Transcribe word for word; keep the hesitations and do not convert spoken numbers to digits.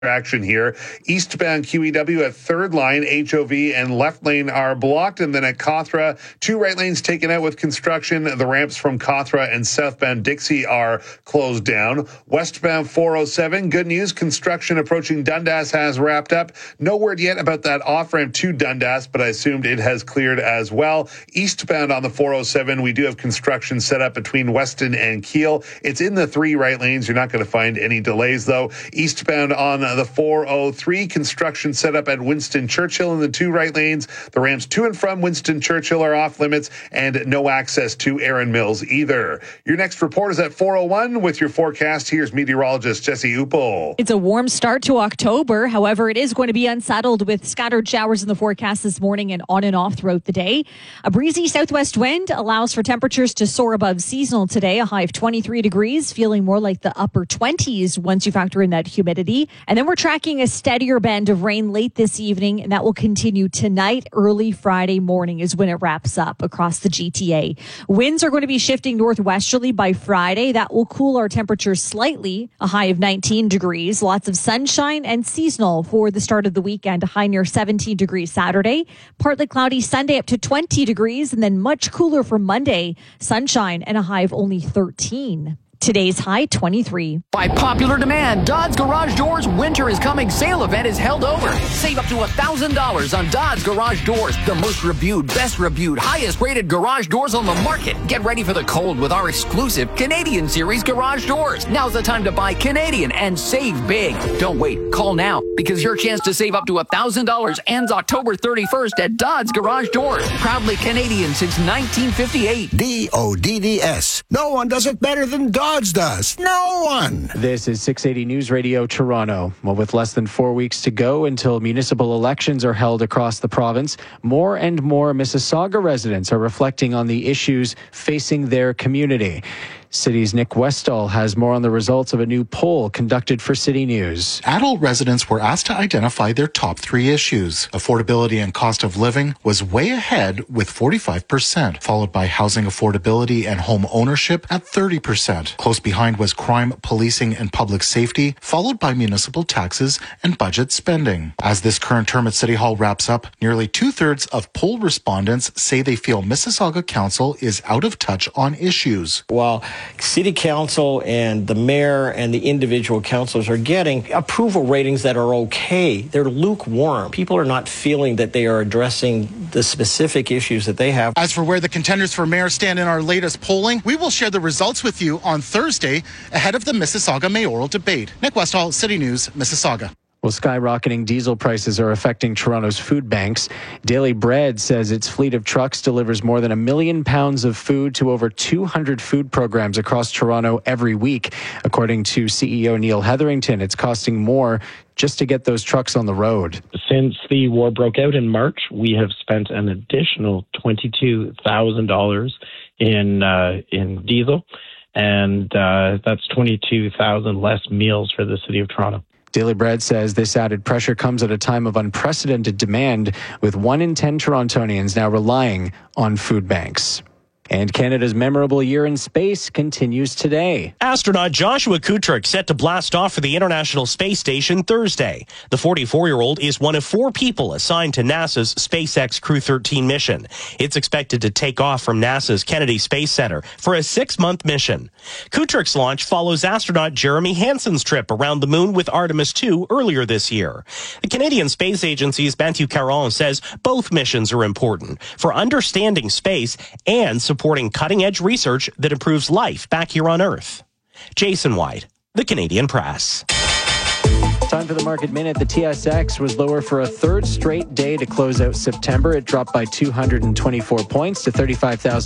action here. Eastbound Q E W at third line, H O V and left lane are blocked. And then at Cawthra, two right lanes taken out with construction. The ramps from Cawthra and southbound Dixie are closed down. Westbound four oh seven, good news. Construction approaching Dundas has wrapped up. No word yet about that off-ramp to Dundas, but I assumed it has cleared as well. Eastbound on the four oh seven, we do have construction set up between Weston and Kiel. It's in the three right lanes. You're not going to find any delays, though. Eastbound on the four oh three, construction set up at Winston Churchill in the two right lanes. The ramps to and from Winston Churchill are off limits, and no access to Erin Mills either. Your next report is at four oh one with your forecast. Here's meteorologist Jesse Uppel. It's a warm start to October. However, it is going to be unsettled with scattered showers in the forecast this morning and on and off throughout the day. A breezy southwest wind allows for temperatures to soar above seasonal today, a high of twenty-three degrees, feeling more like the upper twenties once you factor in that humidity. And then we're tracking a steadier band of rain late this evening, and that will continue tonight. Early Friday morning is when it wraps up across the G T A. Winds are going to be shifting northwesterly by Friday. That will cool our temperatures slightly, a high of nineteen degrees. Lots of sunshine and seasonal for the start of the weekend, a high near seventeen degrees Saturday. Partly cloudy Sunday up to twenty degrees, and then much cooler for Monday. Sunshine and a high of only thirteen. Today's high, twenty-three. By popular demand, Dodd's Garage Doors Winter is Coming sale event is held over. Save up to one thousand dollars on Dodd's Garage Doors, the most reviewed, best reviewed, highest rated garage doors on the market. Get ready for the cold with our exclusive Canadian Series Garage Doors. Now's the time to buy Canadian and save big. Don't wait. Call now because your chance to save up to one thousand dollars ends October thirty-first at Dodd's Garage Doors. Proudly Canadian since nineteen fifty-eight. D O D D S. No one does it better than Dodd. Does. No one. This is six eighty News Radio Toronto. Well, with less than four weeks to go until municipal elections are held across the province, more and more Mississauga residents are reflecting on the issues facing their community. City's Nick Westall has more on the results of a new poll conducted for City News. Adult residents were asked to identify their top three issues. Affordability and cost of living was way ahead with forty-five percent, followed by housing affordability and home ownership at thirty percent. Close behind was crime, policing, and public safety, followed by municipal taxes and budget spending. As this current term at City Hall wraps up, nearly two-thirds of poll respondents say they feel Mississauga Council is out of touch on issues. Well, City Council and the mayor and the individual councillors are getting approval ratings that are okay. They're lukewarm. People are not feeling that they are addressing the specific issues that they have. As for where the contenders for mayor stand in our latest polling, we will share the results with you on Thursday ahead of the Mississauga mayoral debate. Nick Westall, City News, Mississauga. Well, skyrocketing diesel prices are affecting Toronto's food banks. Daily Bread says its fleet of trucks delivers more than a million pounds of food to over two hundred food programs across Toronto every week. According to C E O Neil Hetherington, it's costing more just to get those trucks on the road. Since the war broke out in March, we have spent an additional twenty-two thousand dollars in uh, in diesel, and uh, that's twenty-two thousand less meals for the City of Toronto. Daily Bread says this added pressure comes at a time of unprecedented demand, with one in ten Torontonians now relying on food banks. And Canada's memorable year in space continues today. Astronaut Joshua Kutrick set to blast off for the International Space Station Thursday. The forty-four-year-old is one of four people assigned to NASA's SpaceX Crew thirteen mission. It's expected to take off from NASA's Kennedy Space Center for a six-month mission. Kutrick's launch follows astronaut Jeremy Hansen's trip around the moon with Artemis two earlier this year. The Canadian Space Agency's Matthew Caron says both missions are important for understanding space and supporting supporting cutting-edge research that improves life back here on Earth. Jason White, The Canadian Press. Time for the Market Minute. The T S X was lower for a third straight day to close out September. It dropped by two hundred twenty-four points to thirty-five thousand